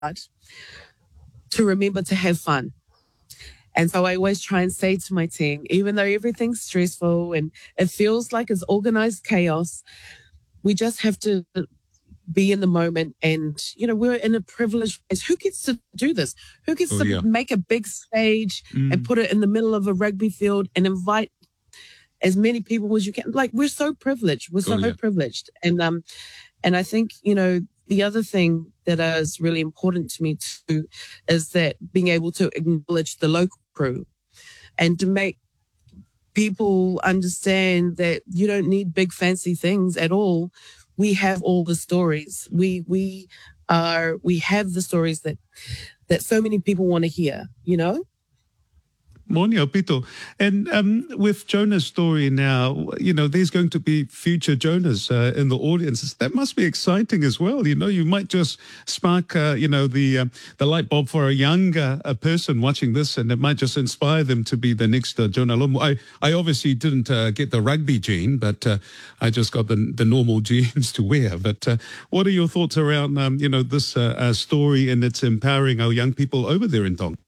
to remember to have fun. And so I always try and say to my team, even though everything's stressful and it feels like it's organized chaos, we just have to be in the moment. And, we're in a privileged place. Who gets to do this? Who gets to make a big stage and put it in the middle of a rugby field and invite as many people as you can? Like, we're so privileged. We're so privileged. And I think, the other thing that is really important to me too is that being able to acknowledge the local crew and to make people understand that you don't need big fancy things at all. We have all the stories. We have the stories that so many people want to hear, Morning, Pito. And with Jonah's story now, there's going to be future Jonahs in the audience. That must be exciting as well. You might just spark, the light bulb for a younger person watching this, and it might just inspire them to be the next Jonah Lomu. I obviously didn't get the rugby gene, but I just got the normal genes to wear. But what are your thoughts around, this story and it's empowering our young people over there in Tonga?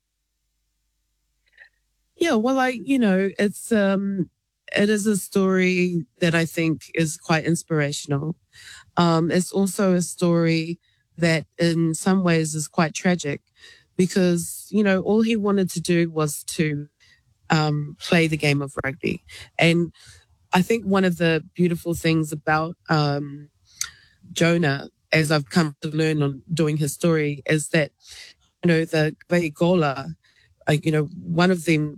Yeah, well, it is a story that I think is quite inspirational. It's also a story that in some ways is quite tragic because, all he wanted to do was to play the game of rugby. And I think one of the beautiful things about Jonah, as I've come to learn on doing his story, is that, the Veigola, one of them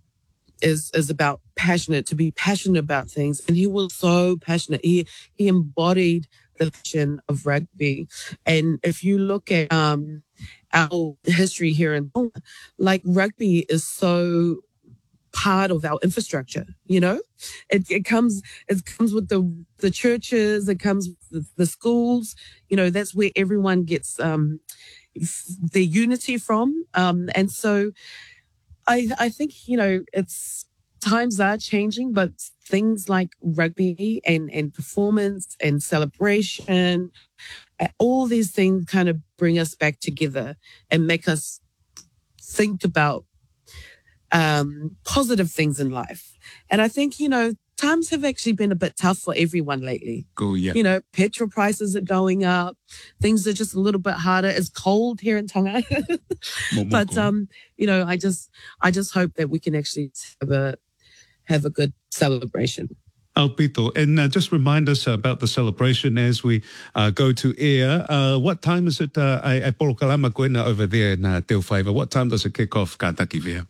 is about to be passionate about things. And he was so passionate. He embodied the passion of rugby. And if you look at our history here in Tonga, like rugby is so part of our infrastructure, It comes with the churches, it comes with the schools, that's where everyone gets their unity from. And so I think, it's times are changing, but things like rugby and performance and celebration, all these things kind of bring us back together and make us think about positive things in life. And I think, times have actually been a bit tough for everyone lately. Petrol prices are going up. Things are just a little bit harder. It's cold here in Tonga. But, I just hope that we can actually have a good celebration. Pito, and just remind us about the celebration as we go to air. What time is it at Polokalama Koena over there in Te Whaiva? What time does it kick off, Kātaki Vea?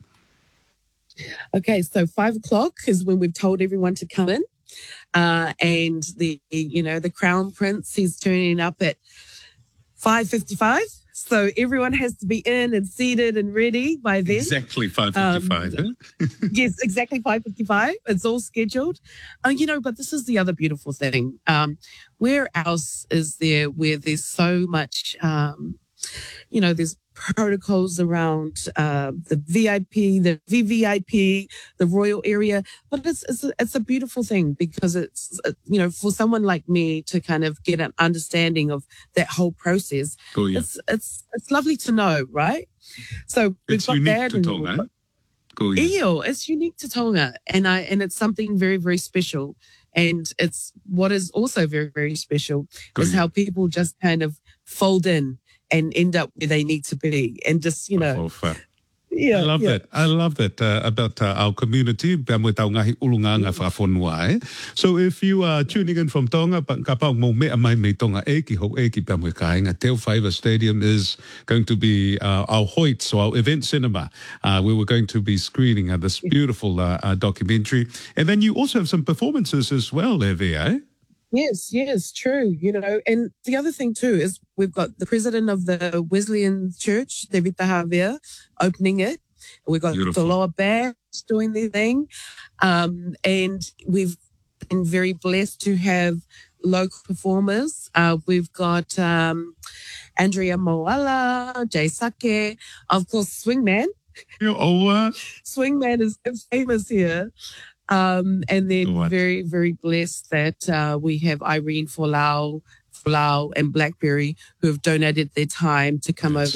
Okay, so 5:00 is when we've told everyone to come in. And the Crown Prince, he's turning up at 5:55. So everyone has to be in and seated and ready by then. Exactly 5:55. Yes, exactly 5:55. It's all scheduled. But this is the other beautiful thing. Where else is there where there's so much, there's protocols around the VIP, the VVIP, the royal area, but it's a beautiful thing because it's for someone like me to kind of get an understanding of that whole process. It's lovely to know, right? So we've got that. To Tonga. It's unique to Tonga, and it's something very, very special. And it's what is also very, very special is how people just kind of fold in and end up where they need to be. And just, I love that. I love that about our community. So if you are tuning in from Tonga, Te Whaiva Stadium is going to be our Hoyt, so our event cinema. We were going to be screening this beautiful documentary. And then you also have some performances as well, Evie, eh? Yes, true. And the other thing too is we've got the president of the Wesleyan Church, David Tahavea, opening it. We've got the lower band doing their thing. And we've been very blessed to have local performers. We've got Andrea Moala, Jay Sake, of course, Swingman. Swingman is famous here. And then very, very blessed that we have Irene Folau Flow and Blackberry, who have donated their time to come over